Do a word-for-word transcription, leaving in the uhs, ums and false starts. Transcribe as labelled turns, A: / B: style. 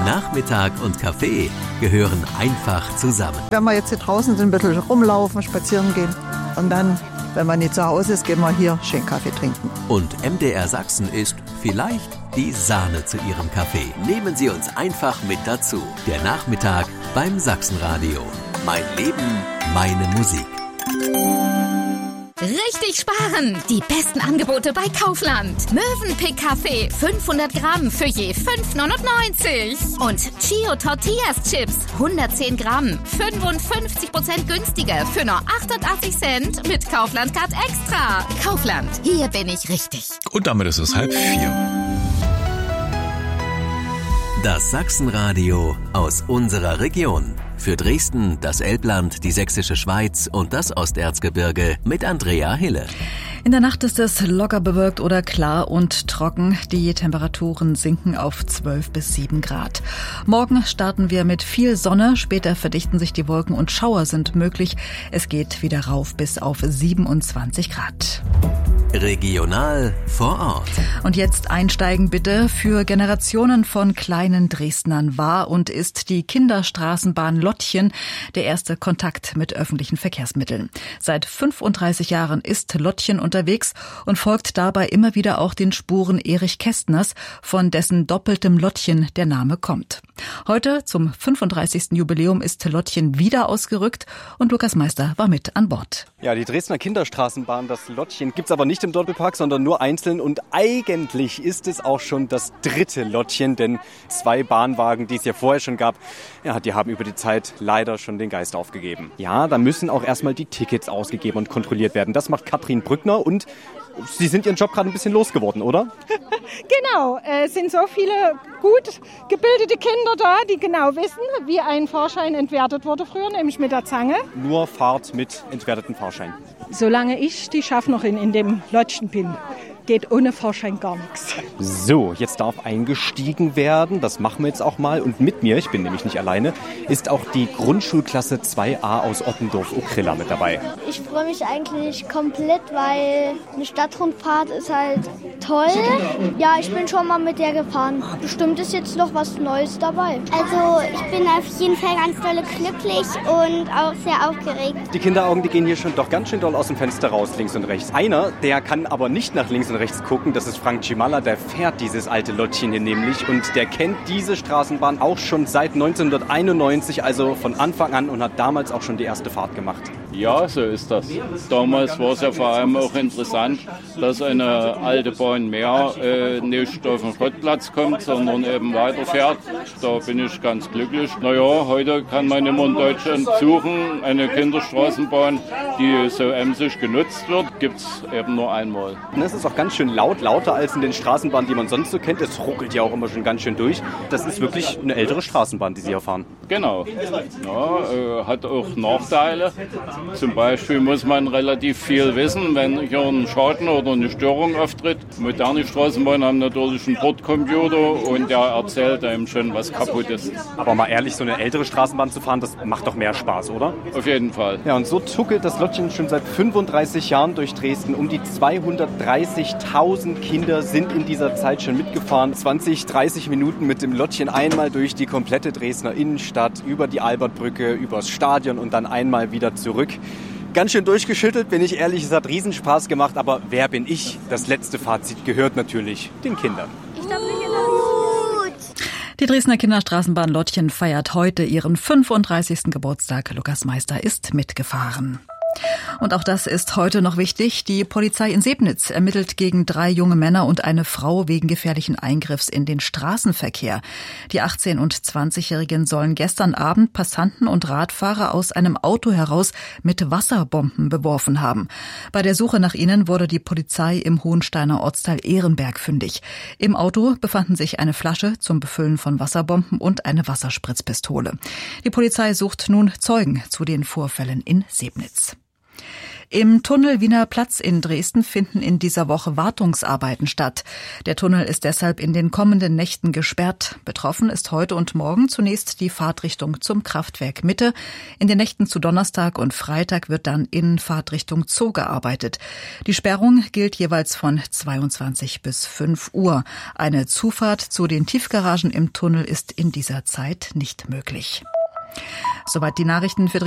A: Nachmittag und Kaffee gehören einfach zusammen.
B: Wenn wir jetzt hier draußen sind, ein bisschen rumlaufen, spazieren gehen und dann, wenn man nicht zu Hause ist, gehen wir hier schön Kaffee trinken.
A: Und M D R Sachsen ist vielleicht die Sahne zu Ihrem Kaffee. Nehmen Sie uns einfach mit dazu. Der Nachmittag beim Sachsenradio. Mein Leben, meine Musik.
C: Richtig sparen! Die besten Angebote bei Kaufland. Mövenpick Kaffee fünfhundert Gramm für je fünf neunundneunzig. Und Chio Tortillas Chips hundertzehn Gramm, fünfundfünfzig Prozent günstiger für nur achtundachtzig Cent mit Kaufland Card Extra. Kaufland, hier bin ich richtig.
D: Und damit ist es halb vier.
A: Das Sachsenradio aus unserer Region. Für Dresden, das Elbland, die Sächsische Schweiz und das Osterzgebirge mit Andrea Hille.
E: In der Nacht ist es locker bewölkt oder klar und trocken. Die Temperaturen sinken auf zwölf bis sieben Grad. Morgen starten wir mit viel Sonne. Später verdichten sich die Wolken und Schauer sind möglich. Es geht wieder rauf bis auf siebenundzwanzig Grad.
A: Regional vor Ort.
E: Und jetzt einsteigen bitte. Für Generationen von kleinen Dresdnern war und ist die Kinderstraßenbahn Lottchen der erste Kontakt mit öffentlichen Verkehrsmitteln. Seit fünfunddreißig Jahren ist Lottchen unterwegs und folgt dabei immer wieder auch den Spuren Erich Kästners, von dessen doppeltem Lottchen der Name kommt. Heute zum fünfunddreißigsten Jubiläum ist Lottchen wieder ausgerückt und Lukas Meister war mit an Bord.
F: Ja, die Dresdner Kinderstraßenbahn, das Lottchen, gibt's aber nicht im Doppelpark, sondern nur einzeln. Und eigentlich ist es auch schon das dritte Lottchen, denn zwei Bahnwagen, die es ja vorher schon gab, ja, die haben über die Zeit leider schon den Geist aufgegeben. Ja, da müssen auch erstmal die Tickets ausgegeben und kontrolliert werden. Das macht Katrin Brückner und Sie sind Ihren Job gerade ein bisschen losgeworden, oder?
G: Genau, es sind so viele gut gebildete Kinder da, die genau wissen, wie ein Fahrschein entwertet wurde früher, nämlich mit der Zange.
F: Nur Fahrt mit entwerteten Fahrschein.
G: Solange ich die Schaffnerin in dem Lottchen bin, geht ohne Fahrschein gar nichts.
F: So, jetzt darf eingestiegen werden. Das machen wir jetzt auch mal. Und mit mir, ich bin nämlich nicht alleine, ist auch die Grundschulklasse zwei a aus Ottendorf-Okrilla mit dabei.
H: Ich freue mich eigentlich komplett, weil eine Stadtrundfahrt ist halt toll. Ja, ich bin schon mal mit der gefahren. Bestimmt ist jetzt noch was Neues dabei.
I: Also ich bin auf jeden Fall ganz doll glücklich und auch sehr aufgeregt.
F: Die Kinderaugen, die gehen hier schon doch ganz schön doll aus dem Fenster raus, links und rechts. Einer, der kann aber nicht nach links und rechts gucken, das ist Frank Cimalla, der fährt dieses alte Lottchen hier nämlich und der kennt diese Straßenbahn auch schon seit neunzehnhunderteinundneunzig, also von Anfang an, und hat damals auch schon die erste Fahrt gemacht.
J: Ja, so ist das. Damals war es ja vor allem auch interessant, dass eine alte Bahn mehr äh, nicht auf den Schrottplatz kommt, sondern eben weiterfährt. Da bin ich ganz glücklich. Naja, heute kann man immer in Deutschland suchen, eine Kinderstraßenbahn, die so emsig genutzt wird, gibt es eben nur einmal.
F: Es ist auch ganz schön laut, lauter als in den Straßenbahnen, die man sonst so kennt. Es ruckelt ja auch immer schon ganz schön durch. Das ist wirklich eine ältere Straßenbahn, die Sie hier fahren.
J: Genau. Ja, äh, hat auch Nachteile. Zum Beispiel muss man relativ viel wissen, wenn hier ein Schaden oder eine Störung auftritt. Moderne Straßenbahnen haben natürlich einen Bordcomputer und der erzählt einem schon, was kaputt ist.
F: Aber mal ehrlich, so eine ältere Straßenbahn zu fahren, das macht doch mehr Spaß, oder?
J: Auf jeden Fall.
F: Ja, und so tuckelt das Lottchen schon seit fünfunddreißig Jahren durch Dresden. Um die zweihundertdreißigtausend Kinder sind in dieser Zeit schon mitgefahren. zwanzig, dreißig Minuten mit dem Lottchen einmal durch die komplette Dresdner Innenstadt, über die Albertbrücke, übers Stadion und dann einmal wieder zurück. Ganz schön durchgeschüttelt, bin ich ehrlich, es hat Riesenspaß gemacht, aber wer bin ich? Das letzte Fazit gehört natürlich den Kindern.
I: Ich glaube nicht in der
E: Die Dresdner Kinderstraßenbahn Lottchen feiert heute ihren fünfunddreißigsten Geburtstag. Lukas Meister ist mitgefahren. Und auch das ist heute noch wichtig. Die Polizei in Sebnitz ermittelt gegen drei junge Männer und eine Frau wegen gefährlichen Eingriffs in den Straßenverkehr. Die achtzehn- und zwanzigjährigen sollen gestern Abend Passanten und Radfahrer aus einem Auto heraus mit Wasserbomben beworfen haben. Bei der Suche nach ihnen wurde die Polizei im Hohensteiner Ortsteil Ehrenberg fündig. Im Auto befanden sich eine Flasche zum Befüllen von Wasserbomben und eine Wasserspritzpistole. Die Polizei sucht nun Zeugen zu den Vorfällen in Sebnitz. Im Tunnel Wiener Platz in Dresden finden in dieser Woche Wartungsarbeiten statt. Der Tunnel ist deshalb in den kommenden Nächten gesperrt. Betroffen ist heute und morgen zunächst die Fahrtrichtung zum Kraftwerk Mitte. In den Nächten zu Donnerstag und Freitag wird dann in Fahrtrichtung Zoo gearbeitet. Die Sperrung gilt jeweils von zweiundzwanzig bis fünf Uhr. Eine Zufahrt zu den Tiefgaragen im Tunnel ist in dieser Zeit nicht möglich. Soweit die Nachrichten für